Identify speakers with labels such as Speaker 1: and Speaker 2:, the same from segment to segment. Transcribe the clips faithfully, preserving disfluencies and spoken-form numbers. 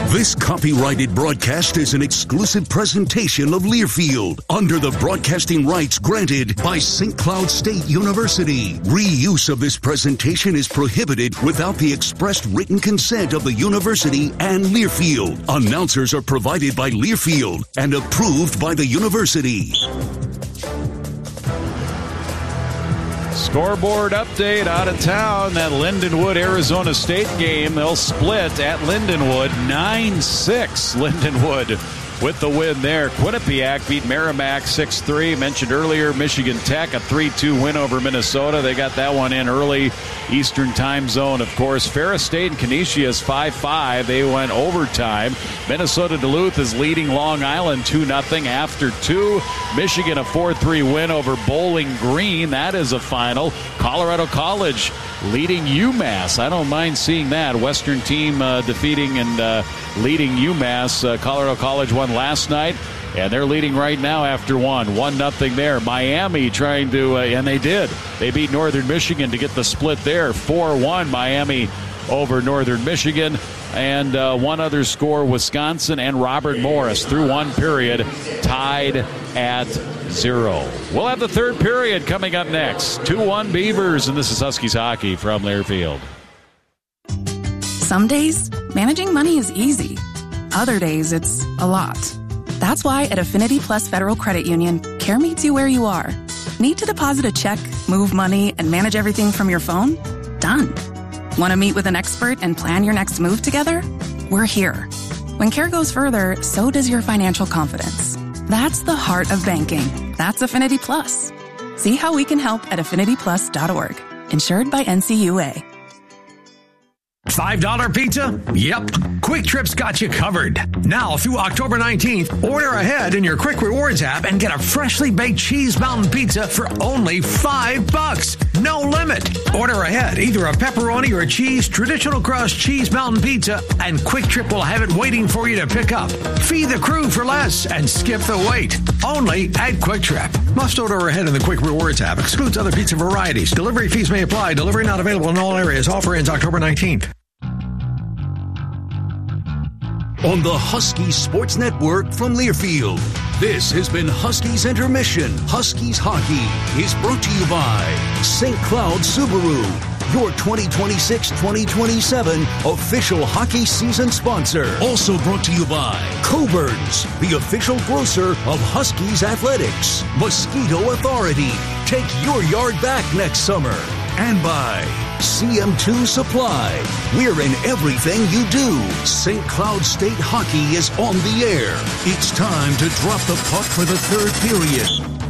Speaker 1: This copyrighted broadcast is an exclusive presentation of Learfield under the broadcasting rights granted by Saint Cloud State University. Reuse of this presentation is prohibited without the expressed written consent of the university and Learfield. Announcers are provided by Learfield and approved by the university.
Speaker 2: Scoreboard update out of town. That Lindenwood, Arizona State game. They'll split at Lindenwood nine six. Lindenwood with the win there. Quinnipiac beat Merrimack six three. Mentioned earlier, Michigan Tech, a three two win over Minnesota. They got that one in early Eastern time zone, of course. Ferris State and Canisius five five. They went overtime. Minnesota Duluth is leading Long Island two nothing after two. Michigan a four three win over Bowling Green. That is a final. Colorado College leading UMass. I don't mind seeing that. Western team uh, defeating and uh, leading UMass. Uh, Colorado College won last night, and they're leading right now after one. One nothing there. Miami trying to, uh, and they did. They beat Northern Michigan to get the split there. four one Miami over Northern Michigan. And uh, one other score, Wisconsin and Robert Morris through one period tied at zero. We'll have the third period coming up next. two one Beavers, and this is Huskies hockey from Learfield.
Speaker 3: Some days, managing money is easy. Other days, it's a lot. That's why at Affinity Plus Federal Credit Union, care meets you where you are. Need to deposit a check, move money, and manage everything from your phone? Done. Want to meet with an expert and plan your next move together? We're here. When care goes further, so does your financial confidence. That's the heart of banking. That's Affinity Plus. See how we can help at affinity plus dot org. Insured by N C U A.
Speaker 4: five dollar pizza? Yep. Quick Trip's got you covered. Now through October nineteenth, order ahead in your Quick Rewards app and get a freshly baked cheese mountain pizza for only five bucks. No limit. Order ahead, either a pepperoni or a cheese traditional crust cheese mountain pizza, and Quick Trip will have it waiting for you to pick up. Feed the crew for less and skip the wait. Only at Quick Trip. Must order ahead in the Quick Rewards app. Excludes other pizza varieties. Delivery fees may apply. Delivery not available in all areas. Offer ends October nineteenth.
Speaker 1: On the Huskies Sports Network from Learfield, this has been Huskies Intermission. Huskies Hockey is brought to you by Saint Cloud Subaru, your twenty twenty-six twenty twenty-seven official hockey season sponsor. Also brought to you by Coburn's, the official grocer of Huskies Athletics. Mosquito Authority, take your yard back next summer. And by C M two Supply. We're in everything you do. Saint Cloud State Hockey is on the air. It's time to drop the puck for the third period.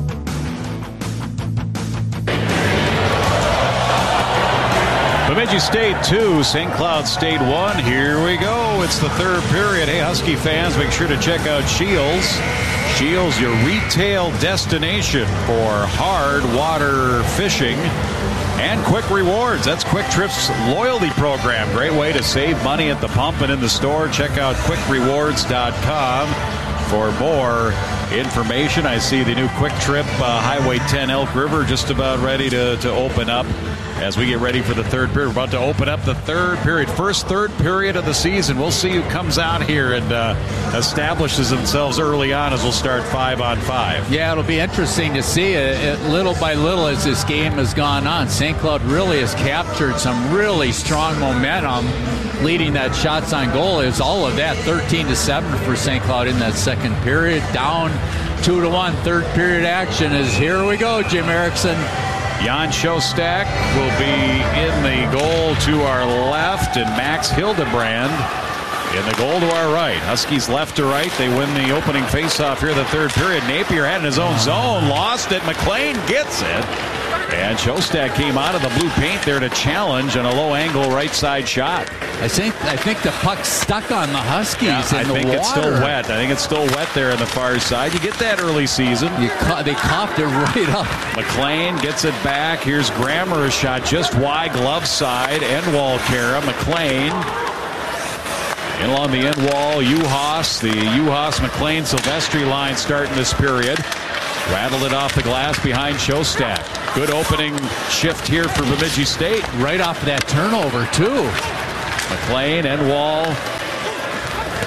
Speaker 2: Bemidji State two, Saint Cloud State one. Here we go. It's the third period. Hey, Husky fans, make sure to check out Shields. Shields, your retail destination for hard water fishing and Quick Rewards. That's Quick Trip's loyalty program. Great way to save money at the pump and in the store. Check out quick rewards dot com for more information. I see the new Quick Trip uh, Highway ten Elk River just about ready to, to open up as we get ready for the third period. We're about to open up the third period, first third period of the season. We'll see who comes out here and uh, establishes themselves early on as we'll start five on five.
Speaker 5: Yeah, it'll be interesting to see it, it little by little as this game has gone on. Saint Cloud really has captured some really strong momentum, leading that shots on goal. Is all of that thirteen to seven for Saint Cloud in that second period. Down two to one. Third period action is here we go, Jim Erickson.
Speaker 2: Jan Shostak will be in the goal to our left, and Max Hildebrand in the goal to our right. Huskies left to right. They win the opening faceoff here in the third period. Napier had in his own zone, lost it. McLean gets it. And Shostak came out of the blue paint there to challenge on a low-angle right-side shot.
Speaker 5: I think I think the puck's stuck on the Huskies
Speaker 2: yeah,
Speaker 5: in
Speaker 2: I
Speaker 5: the
Speaker 2: think
Speaker 5: water.
Speaker 2: it's still wet. I think it's still wet there on the far side. You get that early season.
Speaker 5: You ca- they coughed it right up.
Speaker 2: McLean gets it back. Here's Grammer, a shot just wide, glove side. End wall, Kara. McLean. In along the end wall, Uhas. The Uhas-McLean Silvestri line starting this period. Rattled it off the glass behind Shostak. Good opening shift here for Bemidji State.
Speaker 5: Right off of that turnover, too.
Speaker 2: McLean, end wall.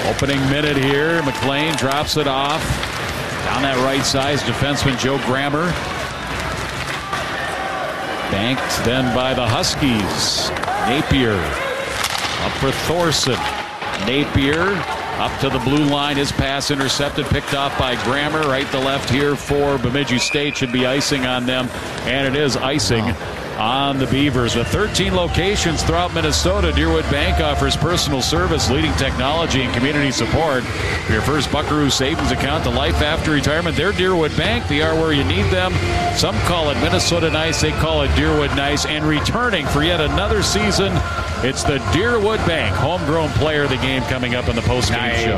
Speaker 2: Opening minute here. McLean drops it off. Down that right side, defenseman Joe Grammer. Banked then by the Huskies. Napier up for Thorson. Napier up to the blue line. His pass intercepted, picked off by Grammer. Right to left here for Bemidji State. Should be icing on them, and it is icing on the Beavers. With thirteen locations throughout Minnesota, Deerwood Bank offers personal service, leading technology, and community support. For your first Buckaroo savings account to life after retirement, they're Deerwood Bank. They are where you need them. Some call it Minnesota Nice, they call it Deerwood Nice. And returning for yet another season, it's the Deerwood Bank homegrown player of the game coming up in the postgame nice. show.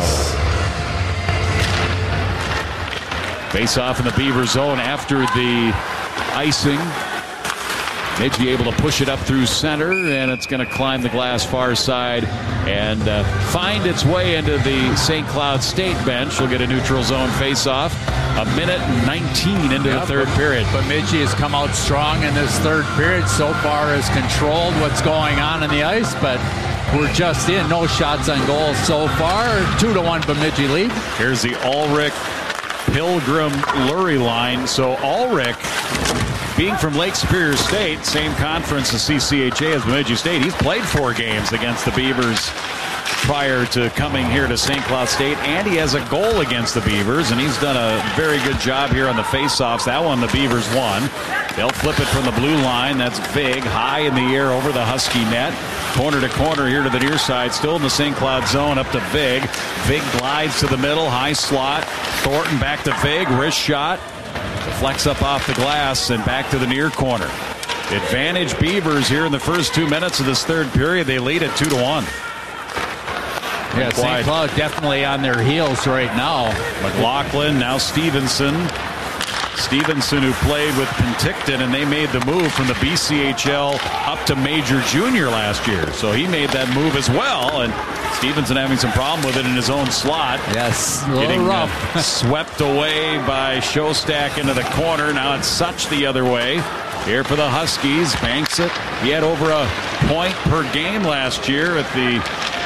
Speaker 2: Face off in the Beaver zone after the icing. Bemidji able to push it up through center, and it's going to climb the glass far side and uh, find its way into the Saint Cloud State bench. We'll get a neutral zone face-off. A minute nineteen into yeah, the third but, period.
Speaker 5: Bemidji has come out strong in this third period. So far has controlled what's going on in the ice, but we're just in. No shots on goal so far. Two to one Bemidji lead.
Speaker 2: Here's the Ulrich Pilgrim Lurie line. So Ulrich, being from Lake Superior State, same conference as C C H A as Bemidji State, he's played four games against the Beavers prior to coming here to Saint Cloud State, and he has a goal against the Beavers, and he's done a very good job here on the faceoffs. That one the Beavers won. They'll flip it from the blue line. That's Vig, high in the air over the Husky net. Corner to corner here to the near side, still in the Saint Cloud zone, up to Vig. Vig glides to the middle, high slot. Thornton back to Vig, wrist shot. Flex up off the glass and back to the near corner. Advantage Beavers here in the first two minutes of this third period. They lead it two to one.
Speaker 5: Yeah, Saint Cloud definitely on their heels right now.
Speaker 2: McLaughlin, now Stevenson. Stevenson, who played with Penticton, and they made the move from the B C H L up to Major Junior last year. So he made that move as well, and Stevenson having some problem with it in his own slot.
Speaker 5: Yes, a little
Speaker 2: getting
Speaker 5: rough.
Speaker 2: uh, swept away by Shostak into the corner. Now it's Such the other way. Here for the Huskies, banks it. He had over a point per game last year at the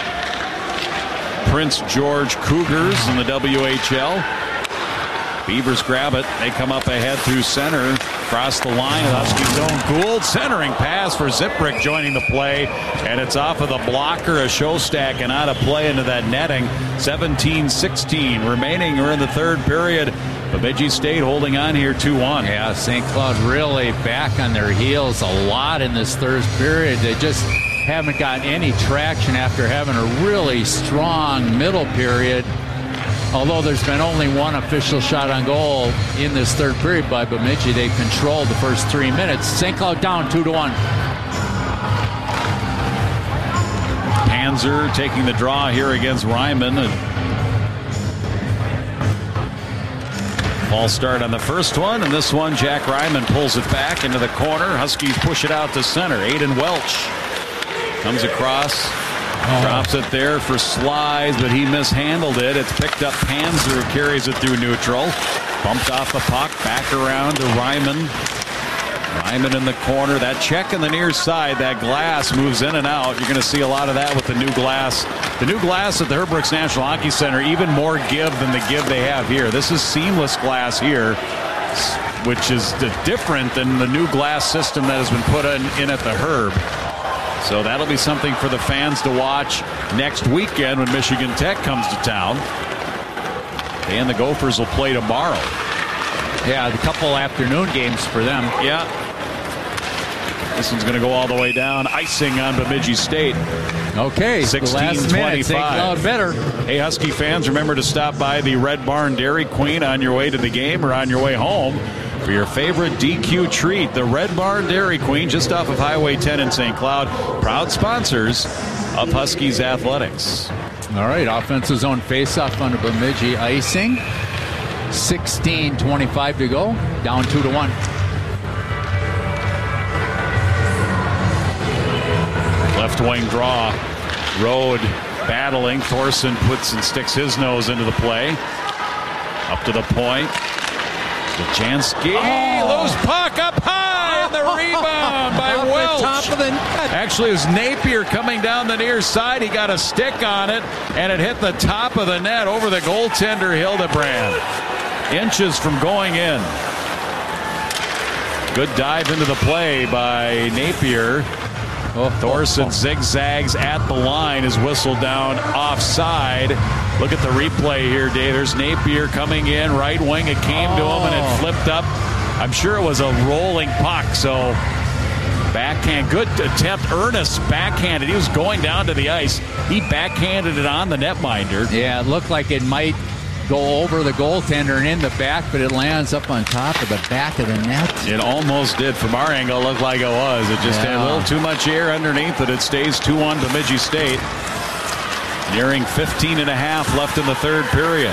Speaker 2: Prince George Cougars in the W H L. Beavers grab it. They come up ahead through center. Across the line, Husky zone. Gould centering pass for Ziprick joining the play. And it's off of the blocker of Shostak and out of play into that netting. seventeen sixteen remaining. We're in the third period. Bemidji State holding on here two one.
Speaker 5: Yeah, Saint Cloud really back on their heels a lot in this third period. They just haven't gotten any traction after having a really strong middle period. Although there's been only one official shot on goal in this third period by Bemidji, they've controlled the first three minutes. Saint Cloud down two to one.
Speaker 2: Panzer taking the draw here against Ryman. False start on the first one, and this one Jack Ryman pulls it back into the corner. Huskies push it out to center. Aiden Welch comes across. Oh. Drops it there for Slides, but he mishandled it. It's picked up. Panzer carries it through neutral. Bumped off the puck. Back around to Ryman. Ryman in the corner. That check in the near side. That glass moves in and out. You're going to see a lot of that with the new glass. The new glass at the Herb Brooks National Hockey Center, even more give than the give they have here. This is seamless glass here, which is different than the new glass system that has been put in, in at the Herb. So that'll be something for the fans to watch next weekend when Michigan Tech comes to town. And the Gophers will play tomorrow.
Speaker 5: Yeah, a couple afternoon games for them.
Speaker 2: Yeah. This one's going to go all the way down. Icing on Bemidji State.
Speaker 5: Okay,
Speaker 2: sixteen twenty-five.
Speaker 5: Saint Cloud better.
Speaker 2: Hey, Husky fans, remember to stop by the Red Barn Dairy Queen on your way to the game or on your way home for your favorite D Q treat. The Red Barn Dairy Queen, just off of Highway ten in Saint Cloud. Proud sponsors of Huskies Athletics.
Speaker 5: All right, offensive zone faceoff under Bemidji icing. sixteen twenty-five to go. Down two to one.
Speaker 2: Left wing draw. Road battling. Thorson puts and sticks his nose into the play. Up to the point. Jansky, oh. Loose puck up high. and the rebound by
Speaker 5: Off the
Speaker 2: Welch.
Speaker 5: top of the net.
Speaker 2: Actually, it was Napier coming down the near side. He got a stick on it, and it hit the top of the net over the goaltender, Hildebrand. Inches from going in. Good dive into the play by Napier. Oh, Thorson oh, oh. zigzags at the line, is whistled down offside. Look at the replay here, Dave. There's Napier coming in, right wing. It came oh. to him and it flipped up. I'm sure it was a rolling puck, so backhand. Good attempt. Ernest backhanded. He was going down to the ice. He backhanded it on the netminder.
Speaker 5: Yeah, it looked like it might go over the goaltender and in the back, but it lands up on top of the back of the net.
Speaker 2: It almost did. From our angle, it looked like it was. It just yeah. had a little too much air underneath it. It stays two one Bemidji State. Nearing fifteen and a half left in the third period.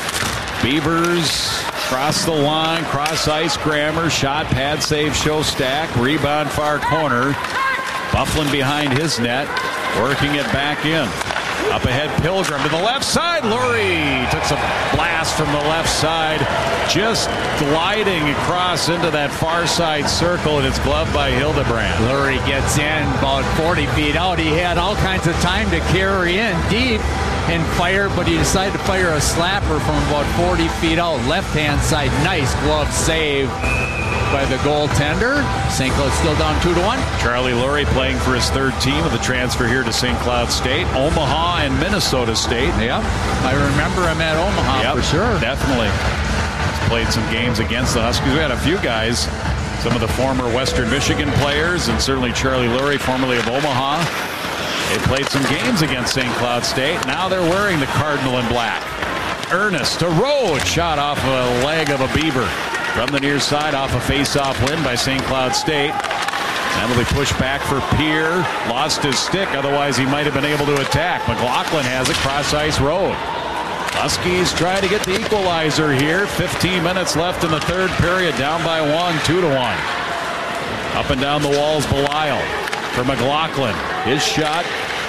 Speaker 2: Beavers cross the line, cross ice. Grammer, shot, pad, save, Shostak. Rebound, far corner. Bufflin behind his net, working it back in. Up ahead, Pilgrim to the left side. Lurie took some blast from the left side, just gliding across into that far side circle, and it's gloved by Hildebrand.
Speaker 5: Lurie gets in about forty feet out. He had all kinds of time to carry in deep and fire, but he decided to fire a slapper from about forty feet out, left-hand side. Nice glove save by the goaltender. Saint Cloud still down two to one.
Speaker 2: Charlie Lurie playing for his third team with a transfer here to Saint Cloud State, Omaha and Minnesota State.
Speaker 5: Yep, I remember him at Omaha
Speaker 2: yep,
Speaker 5: for sure.
Speaker 2: Definitely. He's played some games against the Huskies. We had a few guys, some of the former Western Michigan players, and certainly Charlie Lurie, formerly of Omaha. They played some games against Saint Cloud State. Now they're wearing the Cardinal in black. Ernest to Rhodes, shot off a leg of a Beaver. From the near side, off a face-off win by Saint Cloud State. That'll be pushed back for Peer. Lost his stick, otherwise he might have been able to attack. McLaughlin has it, cross-ice road. Huskies try to get the equalizer here. fifteen minutes left in the third period, down by one, two to one. Up and down the walls, Belisle for McLaughlin. His shot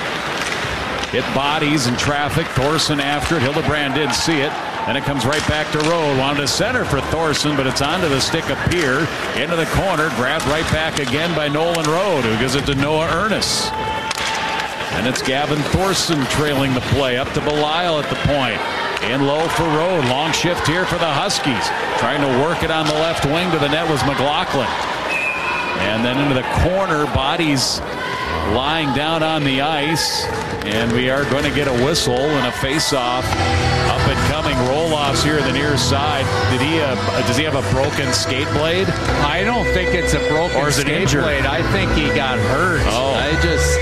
Speaker 2: hit bodies in traffic. Thorson after it. Hildebrand didn't see it. And it comes right back to Rode. Wanted to center for Thorson, but it's onto the stick of Peer. Into the corner. Grabbed right back again by Nolan Rode, who gives it to Noah Ernest. And it's Gavin Thorson trailing the play. Up to Belisle at the point. In low for Rode. Long shift here for the Huskies. Trying to work it on the left wing to the net was McLaughlin. And then into the corner. Bodies lying down on the ice. And we are going to get a whistle and a face-off. Up and coming roll-offs here in the near side. Did he have, does he have a broken skate blade?
Speaker 5: I don't think it's a broken
Speaker 2: or is it
Speaker 5: skate
Speaker 2: injured?
Speaker 5: blade. I think he got hurt.
Speaker 2: Oh.
Speaker 5: I just...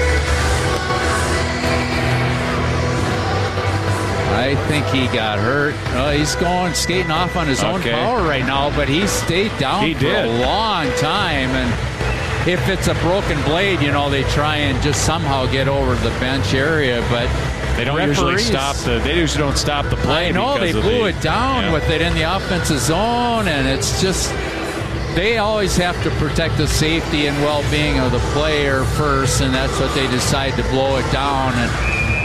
Speaker 5: I think he got hurt. Uh, he's going skating off on his own
Speaker 2: okay.
Speaker 5: power right now, but he stayed down
Speaker 2: he
Speaker 5: for
Speaker 2: did.
Speaker 5: a long time. And if it's a broken blade, you know, they try and just somehow get over the bench area, but
Speaker 2: they don't
Speaker 5: referees,
Speaker 2: usually stop the. They usually don't stop the play.
Speaker 5: I know they blew
Speaker 2: the,
Speaker 5: it down
Speaker 2: yeah.
Speaker 5: with it in the offensive zone, and it's just they always have to protect the safety and well-being of the player first, and that's what they decide to blow it down. And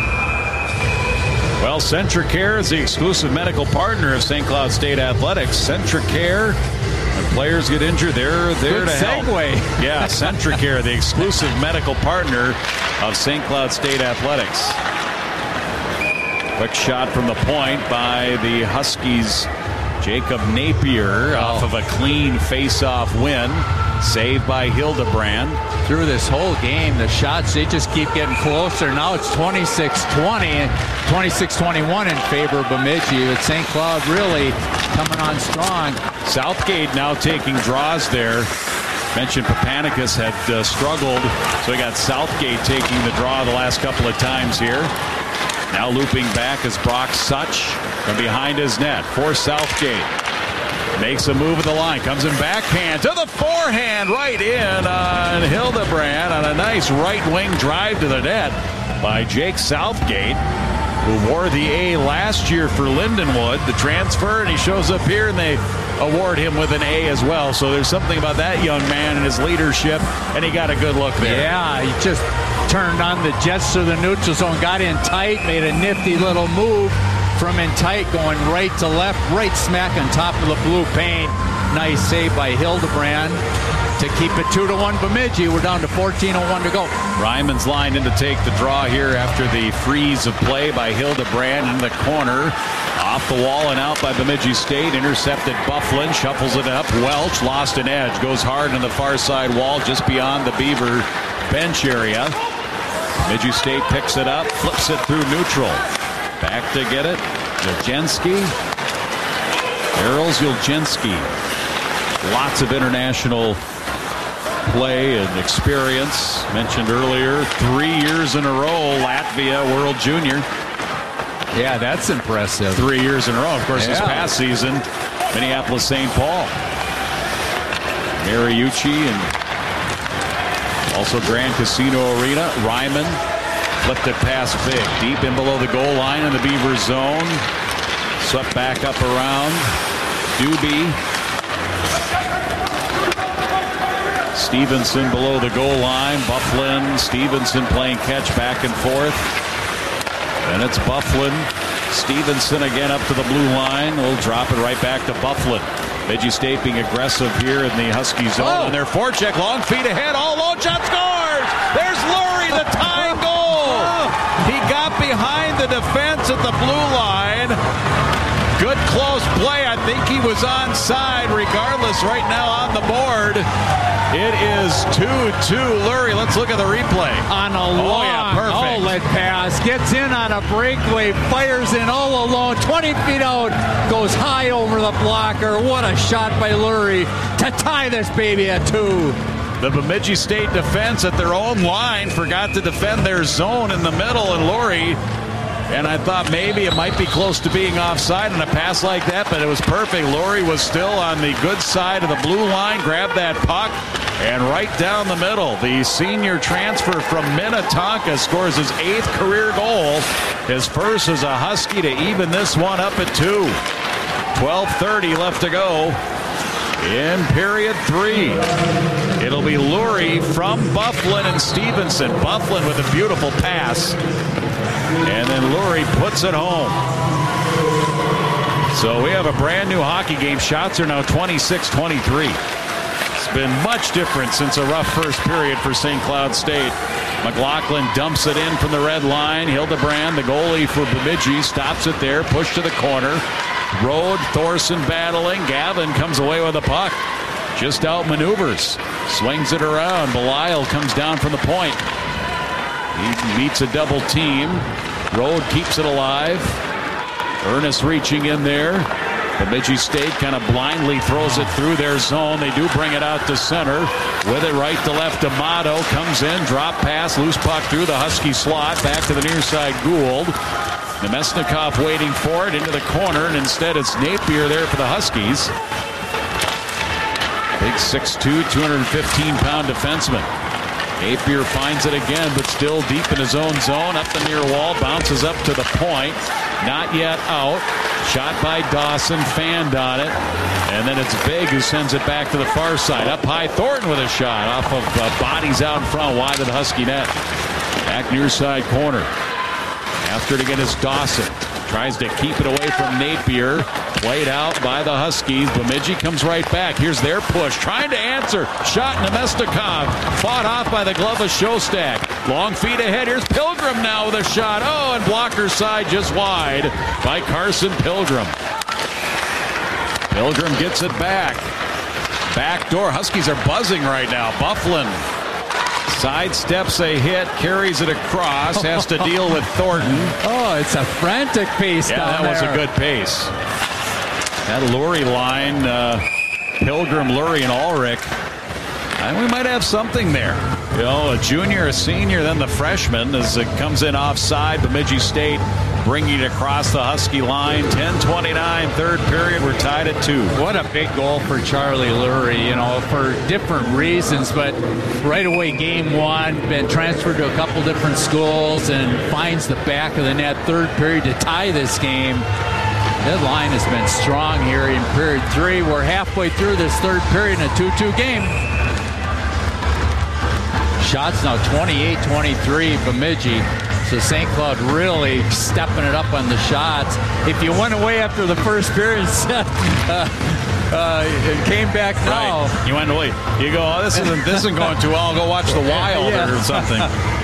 Speaker 2: well, Centricare is the exclusive medical partner of Saint Cloud State Athletics. Centricare, when players get injured, they're there
Speaker 5: Good
Speaker 2: to
Speaker 5: segue.
Speaker 2: help. Yeah, Centricare, the exclusive medical partner of Saint Cloud State Athletics. Quick shot from the point by the Huskies. Jacob Napier oh. off of a clean face-off win. Saved by Hildebrand.
Speaker 5: Through this whole game, the shots, they just keep getting closer. Now it's twenty-six twenty, twenty-six twenty-one in favor of Bemidji. With Saint Cloud really coming on strong.
Speaker 2: Southgate now taking draws there. Mentioned Papanicus had uh, struggled, so we got Southgate taking the draw the last couple of times here. Now looping back is Brock Such from behind his net for Southgate. Makes a move at the line, comes in backhand to the forehand, right in on Hildebrand on a nice right wing drive to the net by Jake Southgate, who wore the A last year for Lindenwood, the transfer, and he shows up here and they award him with an A as well. So there's something about that young man and his leadership, and he got a good look there.
Speaker 5: Yeah, he just turned on the jets to the neutral zone, got in tight, made a nifty little move, from in tight, going right to left, right smack on top of the blue paint. Nice save by Hildebrand to keep it two to one Bemidji. We're down to fourteen oh one to go.
Speaker 2: Ryman's lined in to take the draw here after the freeze of play by Hildebrand in the corner. Off the wall and out by Bemidji State. Intercepted Bufflin. Shuffles it up. Welch lost an edge. Goes hard on the far side wall just beyond the Beaver bench area. Bemidji State picks it up. Flips it through neutral. Back to get it. Yelchinski. Errol Yelchinski. Lots of international play and experience. Mentioned earlier, three years in a row, Latvia World Junior.
Speaker 5: Yeah, that's impressive.
Speaker 2: Three years in a row. Of course, yeah. This past season, Minneapolis Saint Paul. Mariucci and also Grand Casino Arena. Ryman flipped it past big. Deep in below the goal line in the Beaver zone. Swept back up around. Doobie. Stevenson below the goal line. Bufflin, Stevenson playing catch back and forth. And it's Bufflin. Stevenson again up to the blue line. We'll drop it right back to Bufflin. Bemidji State being aggressive here in the Husky zone. Oh. And their forecheck, long feet ahead. All alone, shot scores! There's Lurie, the tying goal! He got behind the defense at the blue line. Good close play. I think he was onside. Regardless, right now on the board, it is two two Lurie. Let's look at the replay.
Speaker 5: On a long
Speaker 2: oh, yeah,
Speaker 5: outlet pass. Gets in on a breakaway. Fires in all alone. twenty feet out. Goes high over the blocker. What a shot by Lurie to tie this baby at two.
Speaker 2: The Bemidji State defense at their own line forgot to defend their zone in the middle, and Lurie. And I thought maybe it might be close to being offside on a pass like that, but it was perfect. Lurie was still on the good side of the blue line, grabbed that puck, and right down the middle. The senior transfer from Minnetonka scores his eighth career goal. His first as a Husky to even this one up at two. twelve thirty left to go in period three. It'll be Lurie from Bufflin and Stevenson. Bufflin with a beautiful pass. And then Lurie puts it home. So we have a brand new hockey game. Shots are now twenty-six twenty-three. It's been much different since a rough first period for Saint Cloud State. McLaughlin dumps it in from the red line. Hildebrand, the goalie for Bemidji, stops it there. Push to the corner. Rode, Thorson battling. Gavin comes away with the puck. Just outmaneuvers. Swings it around. Belisle comes down from the point. He meets a double team. Rode keeps it alive. Ernest reaching in there. Bemidji State kind of blindly throws it through their zone. They do bring it out to center. With it right to left, D'Amato comes in. Drop pass, loose puck through the Husky slot. Back to the near side, Gould. Nemesnikov waiting for it into the corner, and instead it's Napier there for the Huskies. Big six two, two hundred fifteen pound defenseman. Napier finds it again, but still deep in his own zone. Up the near wall, bounces up to the point. Not yet out. Shot by Dawson, fanned on it. And then it's Vig who sends it back to the far side. Up high, Thornton with a shot off of uh, bodies out in front, wide of the Husky net. Back near side corner. After it again is Dawson. Tries to keep it away from Napier. Played out by the Huskies. Bemidji comes right back. Here's their push. Trying to answer. Shot Nemesnikov. Fought off by the glove of Shostak. Long feet ahead. Here's Pilgrim now with a shot. Oh, and blocker side just wide by Carson Pilgrim. Pilgrim gets it back. Back door. Huskies are buzzing right now. Bufflin sidesteps a hit, carries it across, has to deal with Thornton.
Speaker 5: Oh, it's a frantic pace
Speaker 2: yeah,
Speaker 5: down
Speaker 2: that
Speaker 5: there.
Speaker 2: was a good pace. That Lurie line, uh, Pilgrim, Lurie, and Ulrich, and we might have something there. You know, a junior, a senior, then the freshman as it comes in offside. Bemidji State bringing it across the Husky line. ten twenty-nine, third period. We're tied at two.
Speaker 5: What a big goal for Charlie Lurie, you know, for different reasons, but right away game one, been transferred to a couple different schools and finds the back of the net third period to tie this game. That line has been strong here in period three. We're halfway through this third period in a two two game. Shots now twenty-eight twenty-three Bemidji. So Saint Cloud really stepping it up on the shots. If you went away after the first period and said, uh, uh, and came back now.
Speaker 2: Right. You went away. You go, oh, this isn't, this isn't going too well. I'll go watch The Wild yeah. or something.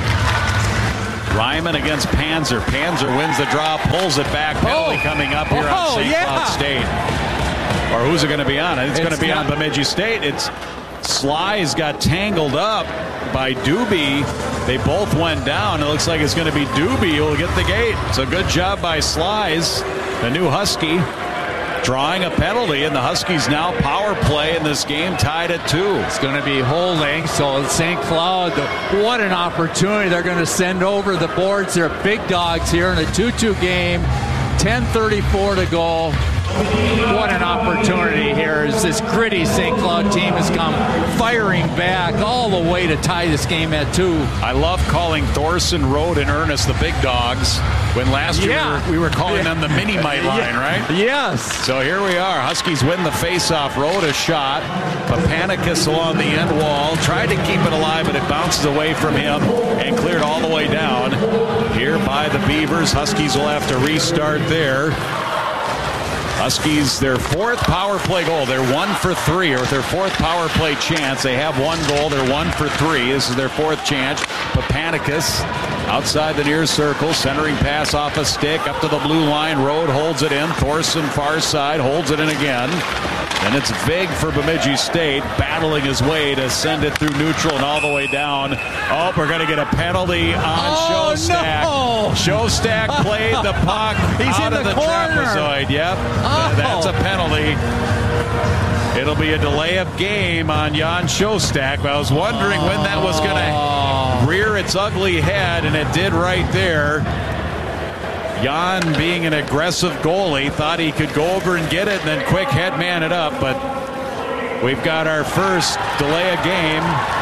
Speaker 2: Ryman against Panzer. Panzer wins the draw, pulls it back. Penalty oh. coming up here oh, on Saint
Speaker 5: yeah.
Speaker 2: Cloud State. Or who's it going to be on? It's, it's going to be not- on Bemidji State. It's Slies got tangled up by Doobie. They both went down. It looks like it's going to be Doobie who will get the gate. So good job by Slies, the new Husky, drawing a penalty, and the Huskies now power play in this game, tied at two.
Speaker 5: It's going to be holding. So Saint Cloud, what an opportunity. They're going to send over the boards. They're big dogs here in a two two game. ten thirty-four to go. What an opportunity here as this gritty Saint Cloud team has come firing back all the way to tie this game at two.
Speaker 2: I love calling Thorson, Road, and Ernest the big dogs when last
Speaker 5: yeah.
Speaker 2: year we were calling
Speaker 5: yeah.
Speaker 2: them the mini-mite line,
Speaker 5: yeah.
Speaker 2: right?
Speaker 5: Yes.
Speaker 2: So here we are. Huskies win the face-off. Road a shot. Papanicus along the end wall. Tried to keep it alive, but it bounces away from him and cleared all the way down. Here by the Beavers. Huskies will have to restart there. Huskies, their fourth power play goal. They're one for three, or their fourth power play chance. They have one goal. They're one for three. This is their fourth chance. Papanicus outside the near circle. Centering pass off a stick up to the blue line. Road holds it in. Thorson far side holds it in again. And it's Vig for Bemidji State, battling his way to send it through neutral and all the way down. Oh, we're going to get a penalty on
Speaker 5: oh,
Speaker 2: Showstack.
Speaker 5: No.
Speaker 2: Showstack played the puck
Speaker 5: He's
Speaker 2: out
Speaker 5: in
Speaker 2: of
Speaker 5: the,
Speaker 2: the
Speaker 5: corner.
Speaker 2: trapezoid. Yep,
Speaker 5: oh.
Speaker 2: that's a penalty. It'll be a delay of game on Jan Showstack. I was wondering oh. when that was going to rear its ugly head, and it did right there. Jan, being an aggressive goalie, thought he could go over and get it and then quick head man it up, but we've got our first delay of game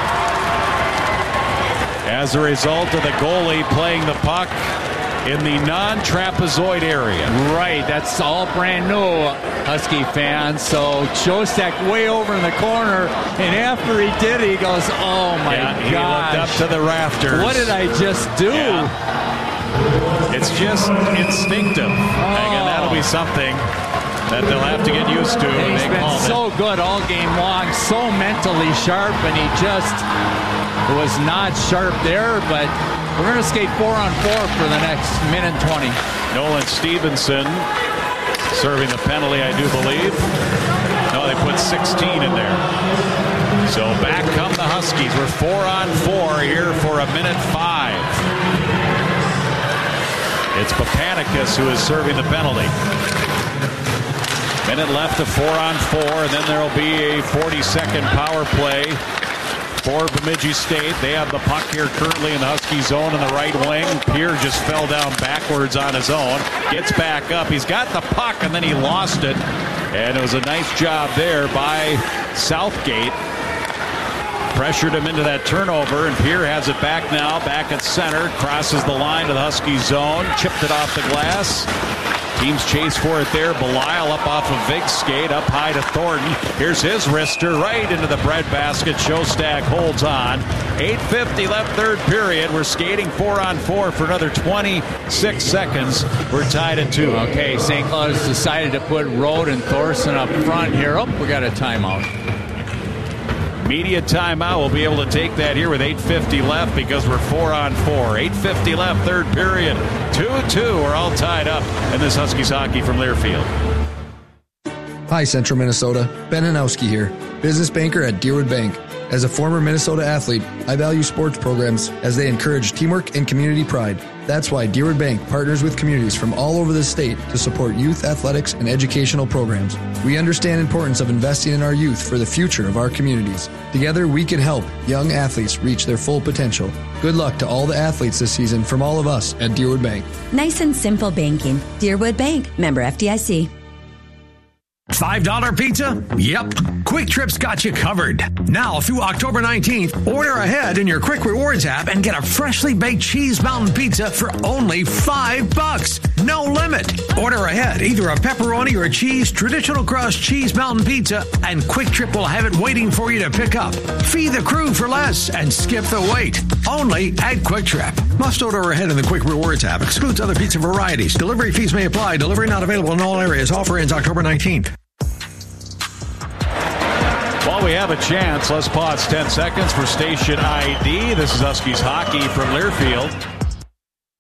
Speaker 2: as a result of the goalie playing the puck in the non-trapezoid area.
Speaker 5: Right, that's all brand new, Husky fans. So Showstack way over in the corner, and after he did it, he goes, oh my
Speaker 2: yeah,
Speaker 5: gosh.
Speaker 2: He looked up to the rafters.
Speaker 5: What did I just do?
Speaker 2: Yeah. It's just instinctive.
Speaker 5: Oh.
Speaker 2: And that'll be something that they'll have to get used to.
Speaker 5: He's
Speaker 2: they
Speaker 5: been so it. good all game long, so mentally sharp, and he just was not sharp there, but we're going to skate four on four for the next minute twenty.
Speaker 2: Nolan Stevenson serving the penalty, I do believe. No, they put sixteen in there. So back come the Huskies. We're four on four here for a minute five. It's Papanicus who is serving the penalty. Minute left to four on four, and then there will be a forty-second power play for Bemidji State. They have the puck here currently in the Husky zone in the right wing. Pierre just fell down backwards on his own. Gets back up. He's got the puck, and then he lost it. And it was a nice job there by Southgate. Pressured him into that turnover, and Pierre has it back now, back at center, crosses the line to the Husky zone, chipped it off the glass. Teams chase for it there. Belisle up off of Vig's skate, up high to Thornton. Here's his wrister right into the breadbasket. Showstack holds on. eight fifty left third period. We're skating four on four for another twenty-six seconds. We're tied at two.
Speaker 5: Okay, Saint Cloud has decided to put Road and Thorson up front here. Oh, we got a timeout.
Speaker 2: Media timeout. We'll be able to take that here with eight fifty left because we're four on four. eight fifty left, third period. two two. We're all tied up in this Huskies hockey from Learfield.
Speaker 6: Hi, Central Minnesota. Ben Hanowski here, business banker at Deerwood Bank. As a former Minnesota athlete, I value sports programs as they encourage teamwork and community pride. That's why Deerwood Bank partners with communities from all over the state to support youth athletics and educational programs. We understand the importance of investing in our youth for the future of our communities. Together, we can help young athletes reach their full potential. Good luck to all the athletes this season from all of us at Deerwood Bank.
Speaker 7: Nice and simple banking. Deerwood Bank, member F D I C.
Speaker 4: five dollar pizza? Yep. Quick Trip's got you covered. Now through October nineteenth, order ahead in your Quick Rewards app and get a freshly baked Cheese Mountain Pizza for only five bucks. No limit. Order ahead, either a pepperoni or a cheese traditional crust Cheese Mountain Pizza, and Quick Trip will have it waiting for you to pick up. Feed the crew for less and skip the wait. Only at Quick Trip. Must order ahead in the Quick Rewards app. Excludes other pizza varieties. Delivery fees may apply. Delivery not available in all areas. Offer ends October nineteenth.
Speaker 2: While we have a chance, let's pause ten seconds for station I D. This is Huskies hockey from Learfield.